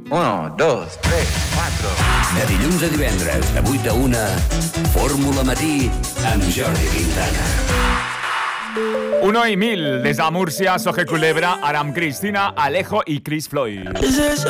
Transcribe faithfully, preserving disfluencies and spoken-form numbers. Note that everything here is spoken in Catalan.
Uno, dos, tres, cuatro. De dilluns a divendres, de vuit a una, Fórmula Matí, amb Jordi Quintana. Uno y mil, des de Múrcia, Soje Culebra, Aram Cristina, Alejo i Chris Floyd.